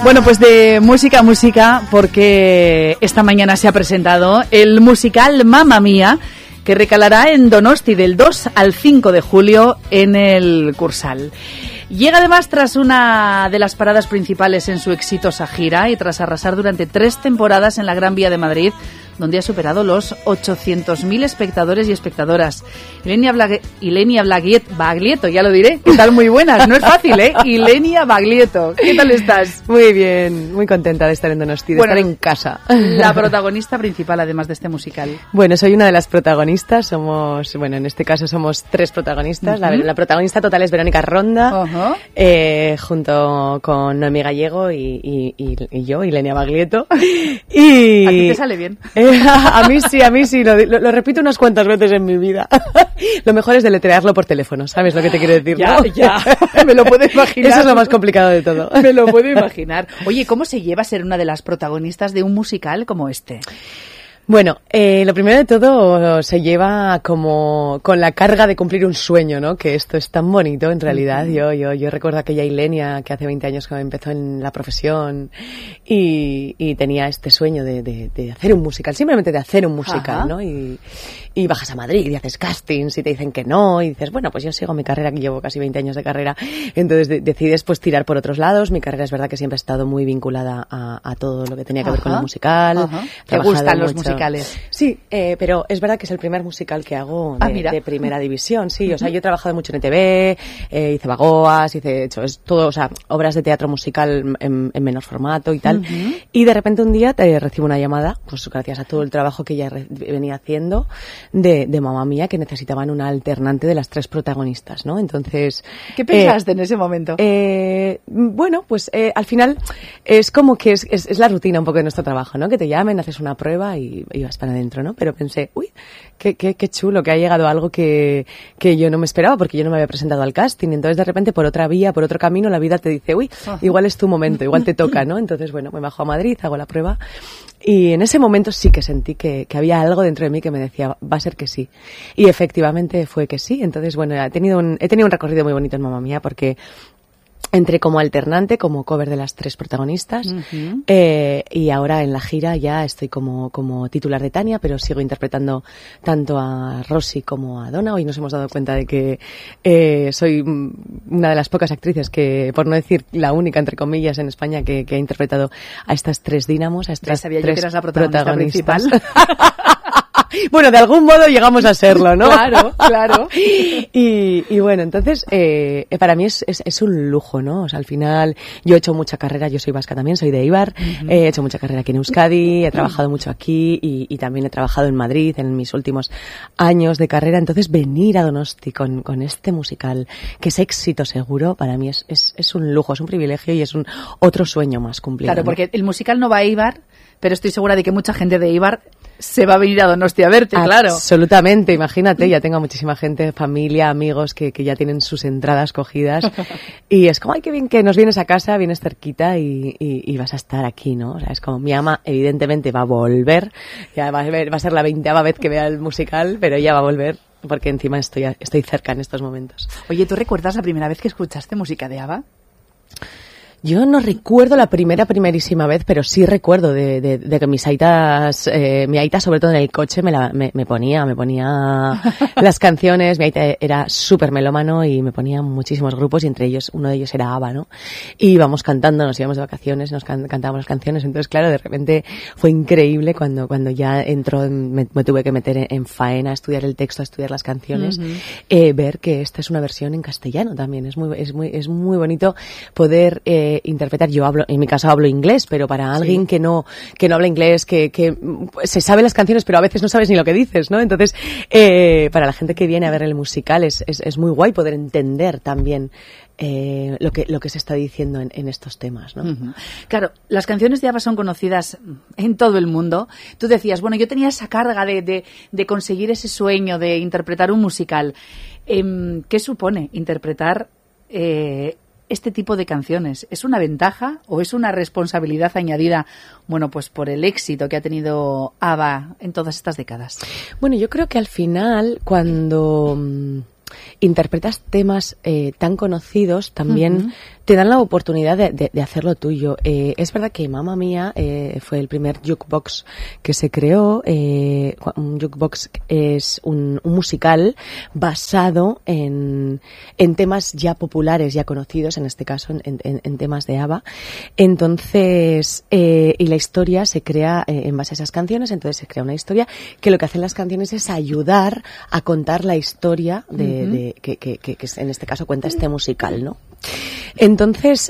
Bueno, pues de música a música, porque esta mañana se ha presentado el musical Mamma Mía, que recalará en Donosti del 2 al 5 de julio en el Cursal. Llega además tras una de las paradas principales en su exitosa gira y tras arrasar durante 3 temporadas en la Gran Vía de Madrid, donde ha superado los 800.000 espectadores y espectadoras. Ilenia Baglietto, ya lo diré. ¿Qué tal? Muy buenas. No es fácil, ¿eh? Ilenia Baglietto. ¿Qué tal estás? Muy bien, muy contenta de estar en Donosti, de estar en casa. La protagonista principal, además de este musical. Bueno, soy una de las protagonistas. En este caso somos 3 protagonistas. Uh-huh. La protagonista total es Verónica Ronda, junto con Noemí Gallego y yo, Ilenia Baglietto. Y ¿a ti te sale bien? A mí sí, lo repito unas cuantas veces en mi vida. Lo mejor es deletrearlo por teléfono, ¿sabes lo que te quiero decir? Ya, ¿no? ya, me lo puedo imaginar. Eso es lo más complicado de todo. Me lo puedo imaginar. Oye, ¿cómo se lleva a ser una de las protagonistas de un musical como este? Bueno, lo primero de todo se lleva como con la carga de cumplir un sueño, ¿no? Que esto es tan bonito en realidad. Yo recuerdo aquella Ilenia que hace 20 años que empezó en la profesión y tenía este sueño de hacer un musical, simplemente de hacer un musical. Ajá. ¿No? Y bajas a Madrid y haces castings y te dicen que no y dices, bueno, pues yo sigo mi carrera, que llevo casi 20 años de carrera. Entonces decides pues tirar por otros lados. Mi carrera es verdad que siempre ha estado muy vinculada a todo lo que tenía que ver con el musical. Ajá. ¿Te gustan los musicales? Sí, pero es verdad que es el primer musical que hago de primera división, sí. O sea, yo he trabajado mucho en ETV, hice vagoas, es todo, o sea, obras de teatro musical en menor formato y tal. Uh-huh. Y de repente un día recibo una llamada, pues gracias a todo el trabajo que ya venía haciendo, de Mamma Mía, que necesitaban una alternante de las 3 protagonistas, ¿no? Entonces... ¿Qué pensaste en ese momento? Bueno, pues al final es como que es la rutina un poco de nuestro trabajo, ¿no? Que te llamen, haces una prueba y vas para adentro, ¿no? Pero pensé, uy, qué chulo, que ha llegado algo que yo no me esperaba, porque yo no me había presentado al casting. Entonces, de repente, por otra vía, por otro camino, la vida te dice, uy, igual es tu momento, igual te toca, ¿no? Entonces, bueno, me bajo a Madrid, hago la prueba. Y en ese momento sí que sentí que había algo dentro de mí que me decía, va a ser que sí. Y efectivamente fue que sí. Entonces, bueno, he tenido un recorrido muy bonito en Mamma Mía, porque entré como alternante, como cover de las 3 protagonistas. Uh-huh. Y ahora en la gira ya estoy como titular de Tania, pero sigo interpretando tanto a Rosy como a Donna. Hoy nos hemos dado cuenta de que soy una de las pocas actrices que, por no decir la única, entre comillas, en España que ha interpretado a estas 3 dínamos, a estas 3 yo que eras la protagonista principal. Bueno, de algún modo llegamos a serlo, ¿no? Claro. Y bueno, entonces, para mí es un lujo, ¿no? O sea, al final, yo he hecho mucha carrera, yo soy vasca también, soy de Eibar, uh-huh. He hecho mucha carrera aquí en Euskadi, he trabajado mucho aquí y también he trabajado en Madrid en mis últimos años de carrera. Entonces, venir a Donosti con este musical, que es éxito seguro, para mí es un lujo, es un privilegio y es otro sueño más cumplido. Claro, ¿no? Porque el musical no va a Eibar, pero estoy segura de que mucha gente de Eibar se va a venir a Donosti a verte, claro. Absolutamente, imagínate, ya tengo muchísima gente, familia, amigos que ya tienen sus entradas cogidas y es como, ay, qué bien que nos vienes a casa, vienes cerquita y vas a estar aquí, ¿no? O sea, es como, mi ama evidentemente va a volver, ya va a ser la 20ª vez que vea el musical, pero ella va a volver porque encima estoy cerca en estos momentos. Oye, ¿tú recuerdas la primera vez que escuchaste música de ABBA? Yo no recuerdo la primerísima vez, pero sí recuerdo de que mis aitas, mi aita sobre todo en el coche me ponía las canciones. Mi aita era súper melómano y me ponía muchísimos grupos y entre ellos, uno de ellos era ABBA, ¿no? Y íbamos cantando, nos íbamos de vacaciones, cantábamos las canciones. Entonces, claro, de repente fue increíble cuando ya entró, me tuve que meter en faena a estudiar el texto, a estudiar las canciones, uh-huh. Ver que esta es una versión en castellano también. Es muy bonito poder interpretar. Yo en mi caso hablo inglés, pero para alguien que no habla inglés, que se sabe las canciones, pero a veces no sabes ni lo que dices, ¿no? Entonces, para la gente que viene a ver el musical es muy guay poder entender también lo que se está diciendo en estos temas, ¿no? Uh-huh. Claro, las canciones de ABBA son conocidas en todo el mundo. Tú decías, bueno, yo tenía esa carga de conseguir ese sueño de interpretar un musical. ¿Qué supone interpretar este tipo de canciones? ¿Es una ventaja o es una responsabilidad añadida, bueno, pues por el éxito que ha tenido ABBA en todas estas décadas? Bueno, yo creo que al final, cuando interpretas temas tan conocidos, también te dan la oportunidad de hacerlo tuyo. Es verdad que Mamma Mía fue el primer jukebox que se creó. Un jukebox es un musical basado en temas ya populares, ya conocidos, en este caso en temas de ABBA. Entonces, y la historia se crea en base a esas canciones, entonces se crea una historia que lo que hacen las canciones es ayudar a contar la historia que en este caso cuenta este musical, ¿no? Entonces,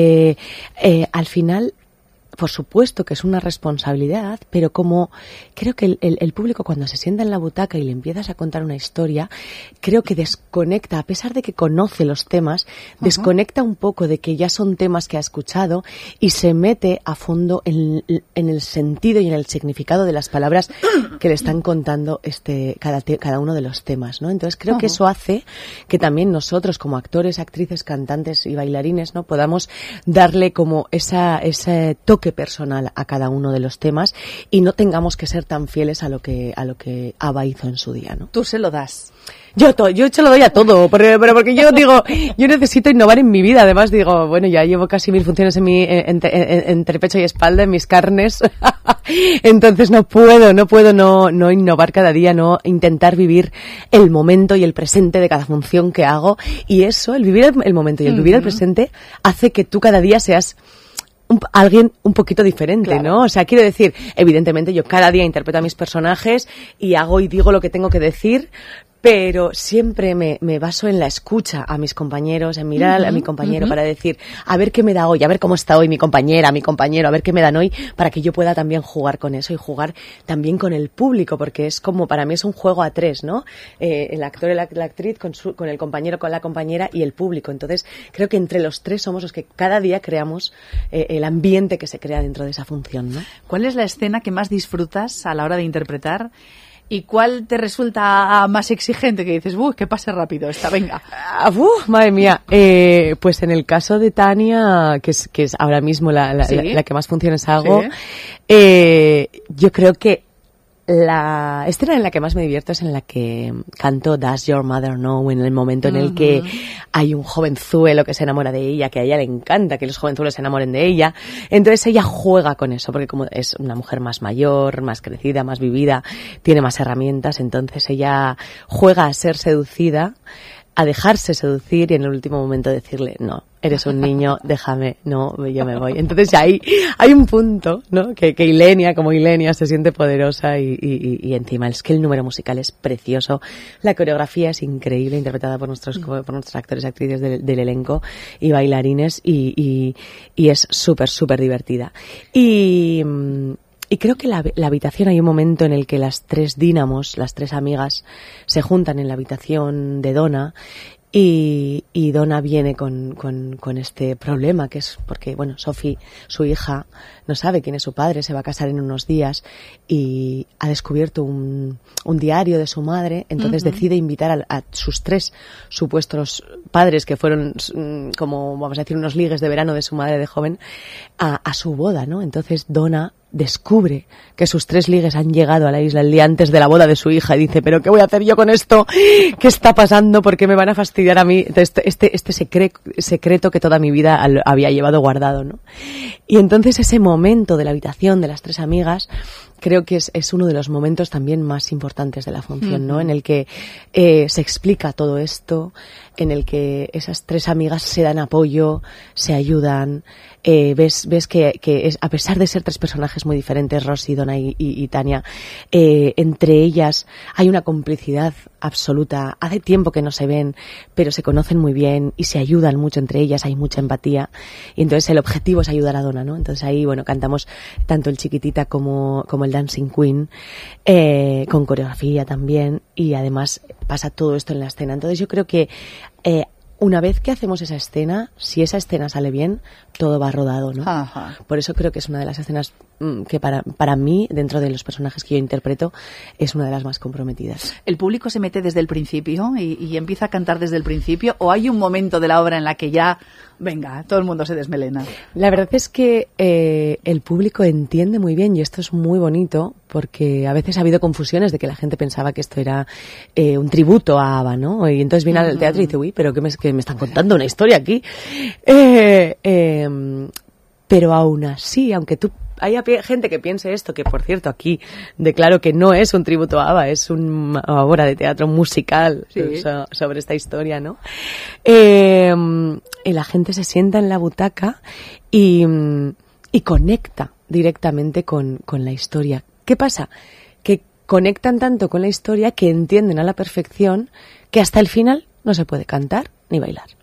al final, por supuesto que es una responsabilidad, pero como creo que el público cuando se sienta en la butaca y le empiezas a contar una historia, creo que desconecta, a pesar de que conoce los temas, desconecta un poco de que ya son temas que ha escuchado y se mete a fondo en el sentido y en el significado de las palabras que le están contando cada uno de los temas, ¿no? Entonces creo que eso hace que también nosotros como actores, actrices, cantantes y bailarines, ¿no?, podamos darle como ese toque personal a cada uno de los temas y no tengamos que ser tan fieles a lo que ABBA hizo en su día, ¿no? Tú se lo das. Yo se lo doy a todo, pero porque yo digo, yo necesito innovar en mi vida. Además digo, bueno, ya llevo casi 1000 funciones entre pecho y espalda, en mis carnes. Entonces no puedo no innovar cada día, no intentar vivir el momento y el presente de cada función que hago. Y eso, el vivir el momento y el vivir el presente, hace que tú cada día seas alguien un poquito diferente, claro, ¿no? O sea, quiero decir, evidentemente yo cada día interpreto a mis personajes y hago y digo lo que tengo que decir, pero siempre me baso en la escucha a mis compañeros, en mirar a mi compañero para decir, a ver qué me da hoy, a ver cómo está hoy mi compañera, mi compañero, a ver qué me dan hoy, para que yo pueda también jugar con eso y jugar también con el público, porque es como, para mí es un juego a tres, ¿no? El actor y la actriz con el compañero, con la compañera y el público. Entonces, creo que entre los tres somos los que cada día creamos el ambiente que se crea dentro de esa función, ¿no? ¿Cuál es la escena que más disfrutas a la hora de interpretar? ¿Y cuál te resulta más exigente? Que dices, que pase rápido esta, venga. Madre mía. Pues en el caso de Tania, que es ahora mismo la que más funciones hago, yo creo que la escena en la que más me divierto es en la que canto Does Your Mother Know, en el momento en el que hay un jovenzuelo que se enamora de ella, que a ella le encanta que los jovenzuelos se enamoren de ella. Entonces ella juega con eso, porque como es una mujer más mayor, más crecida, más vivida, tiene más herramientas, entonces ella juega a ser seducida, a dejarse seducir y en el último momento decirle, no, eres un niño, déjame, no, yo me voy. Entonces ahí hay un punto, ¿no? Que Ilenia se siente poderosa y encima es que el número musical es precioso, la coreografía es increíble, interpretada por nuestros actores y actrices del elenco y bailarines y es súper, súper divertida. Y creo que la habitación, hay un momento en el que las tres dínamos, las tres amigas, se juntan en la habitación de Donna y Donna viene con este problema, que es porque, bueno, Sophie, su hija, no sabe quién es su padre, se va a casar en unos días y ha descubierto un diario de su madre, entonces decide invitar a sus tres supuestos padres, que fueron como, vamos a decir, unos ligues de verano de su madre de joven, a su boda, ¿no? Entonces Donna descubre que sus tres ligues han llegado a la isla el día antes de la boda de su hija y dice, ¿pero qué voy a hacer yo con esto? ¿Qué está pasando? ¿Por qué me van a fastidiar a mí este secreto que toda mi vida había llevado guardado, ¿no? Y entonces ese momento de la habitación de las tres amigas creo que es uno de los momentos también más importantes de la función, ¿no? En el que se explica todo esto, en el que esas tres amigas se dan apoyo, se ayudan, ves que es, a pesar de ser tres personajes muy diferentes, Rosy, Donna y Tania, entre ellas hay una complicidad absoluta. Hace tiempo que no se ven, pero se conocen muy bien y se ayudan mucho entre ellas, hay mucha empatía. Y entonces el objetivo es ayudar a Donna, ¿no? Entonces ahí, bueno, cantamos tanto el Chiquitita como el Dancing Queen, con coreografía también, y además pasa todo esto en la escena. Entonces yo creo que una vez que hacemos esa escena, si esa escena sale bien, todo va rodado, ¿no? Ajá. Por eso creo que es una de las escenas que para mí, dentro de los personajes que yo interpreto, es una de las más comprometidas. ¿El público se mete desde el principio y empieza a cantar desde el principio? ¿O hay un momento de la obra en la que ya Venga, todo el mundo se desmelena. La verdad es que el público entiende muy bien y esto es muy bonito porque a veces ha habido confusiones de que la gente pensaba que esto era un tributo a ABBA, ¿no? Y entonces viene al teatro y dice, uy, pero que me están contando una historia aquí. Pero aún así, aunque haya gente que piense esto, que por cierto aquí declaro que no es un tributo a ABBA, es una obra de teatro musical sobre esta historia, ¿no? La gente se sienta en la butaca y conecta directamente con la historia. ¿Qué pasa? Que conectan tanto con la historia que entienden a la perfección que hasta el final no se puede cantar ni bailar.